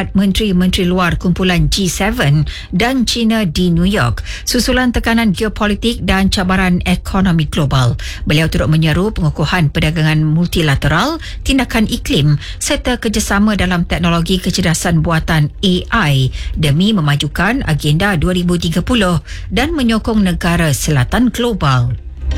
Nasihat Menteri-Menteri Luar Kumpulan G7 dan China di New York susulan tekanan geopolitik dan cabaran ekonomi global. Beliau turut menyeru pengukuhan perdagangan multilateral, tindakan iklim serta kerjasama dalam teknologi kecerdasan buatan AI demi memajukan agenda 2030 dan menyokong negara selatan global.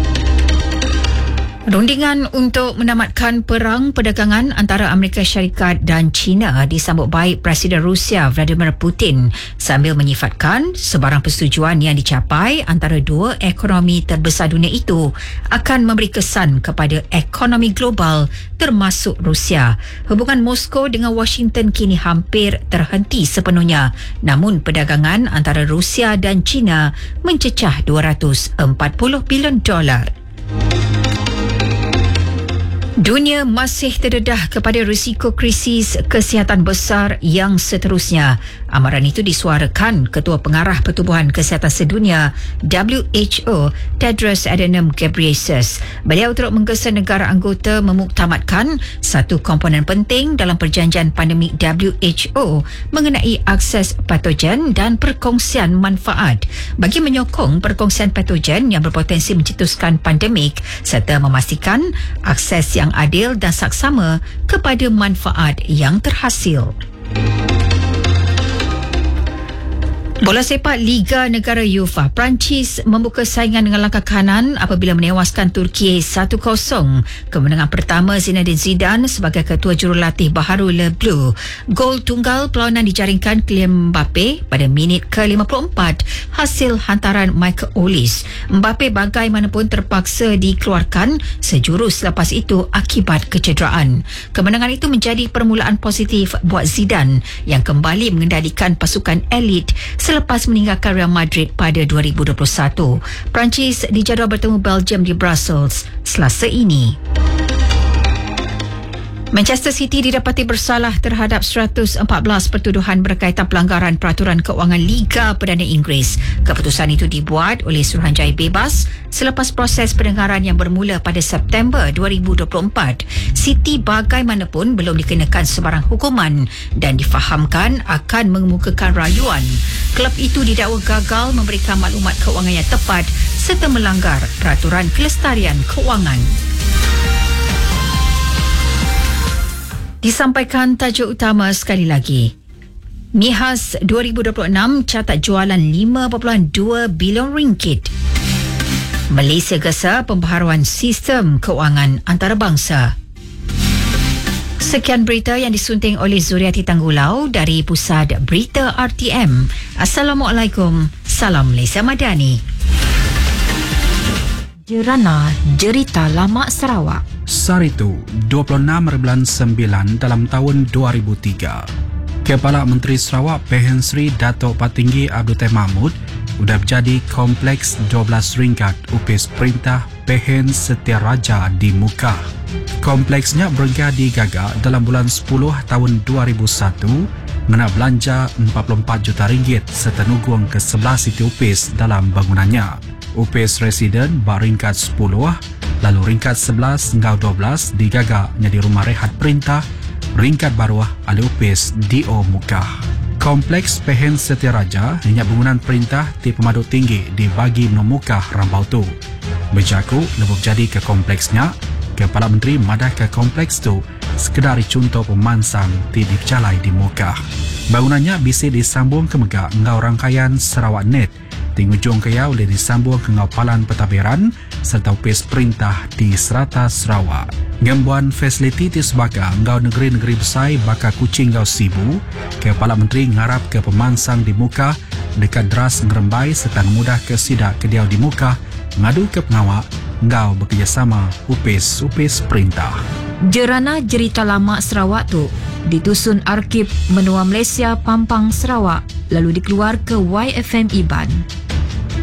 Rundingan untuk menamatkan perang perdagangan antara Amerika Syarikat dan China disambut baik Presiden Rusia Vladimir Putin sambil menyifatkan sebarang persetujuan yang dicapai antara dua ekonomi terbesar dunia itu akan memberi kesan kepada ekonomi global termasuk Rusia. Hubungan Moskow dengan Washington kini hampir terhenti sepenuhnya, namun perdagangan antara Rusia dan China mencecah $240 bilion. Dunia masih terdedah kepada risiko krisis kesihatan besar yang seterusnya. Amaran itu disuarakan Ketua Pengarah Pertubuhan Kesihatan Sedunia WHO Tedros Adhanom Ghebreyesus. Beliau turut menggesa negara anggota memuktamadkan satu komponen penting dalam perjanjian pandemik WHO mengenai akses patogen dan perkongsian manfaat bagi menyokong perkongsian patogen yang berpotensi mencetuskan pandemik serta memastikan akses yang adil dan saksama kepada manfaat yang terhasil. Bola sepak Liga Negara UEFA, Perancis membuka saingan dengan langkah kanan apabila menewaskan Turki 1-0. Kemenangan pertama Zinedine Zidane sebagai ketua jurulatih baharu Le Bleu. Gol tunggal perlawanan dijaringkan Kylian Mbappe pada minit ke-54 hasil hantaran Michael Olise. Mbappe bagaimanapun terpaksa dikeluarkan sejurus selepas itu akibat kecederaan. Kemenangan itu menjadi permulaan positif buat Zidane yang kembali mengendalikan pasukan elit selepas meninggalkan Real Madrid pada 2021. Perancis dijadual bertemu Belgium di Brussels Selasa ini. Manchester City didapati bersalah terhadap 114 pertuduhan berkaitan pelanggaran peraturan keuangan Liga Perdana Inggeris. Keputusan itu dibuat oleh Suruhanjaya Bebas selepas proses pendengaran yang bermula pada September 2024. City bagaimanapun belum dikenakan sebarang hukuman dan difahamkan akan mengemukakan rayuan. Kelab itu didakwa gagal memberikan maklumat keuangan yang tepat serta melanggar peraturan kelestarian keuangan. Disampaikan tajuk utama sekali lagi. MIHAS 2026 catat jualan 5.2 bilion ringgit. Malaysia gesa pembaharuan sistem keuangan antarabangsa. Sekian berita yang disunting oleh Zuriati Tanggulau dari Pusat Berita RTM. Assalamualaikum. Salam Malaysia Madani. Jerana Jerita Lama Sarawak. Saritu 26.9 dalam tahun 2003. Kepala Menteri Sarawak Pehen Sri Dato' Patinggi Abdul Teh Mahmud sudah berjadi kompleks 12 ringkat upis perintah Pehen Setiaraja di Mukah. Kompleksnya bergerak di Gagak dalam bulan 10 tahun 2001 mengenai belanja 44 juta ringgit serta nugung ke-11 itu upis dalam bangunannya. Upis residen beringkat 10, lalu ringkat 11 hingga 12 digagaknya di rumah rehat perintah, ringkat baru ahli upis D.O. Mukah. Kompleks Pehen Setiaraja hanya bangunan perintah di Pemaduk Tinggi dibagi Mukah Rambau tu. Berjaku lebih jadi ke kompleksnya, Kepala Menteri madah ke kompleks tu sekedar contoh pemansang di dicalai di Mukah. Bangunannya bisa disambung ke megak ngau rangkaian Sarawak Net. Tingujung kaya boleh disambung ke ngapalan petaberan serta upis perintah di serata Sarawak. Ngembuan fasiliti di sebagai ngau negeri-negeri besar bakal kucing ngau sibu, Kepala Menteri ngarap ke pemansang di Mukah dekat deras ngerembai serta mudah ke sidak kediau di Mukah ngadu ke pengawak ngau bekerjasama upis perintah. Jerana Jerita Lama Sarawak tu ditusun Arkib Menua Malaysia Pampang Sarawak lalu dikeluar ke YFM Iban.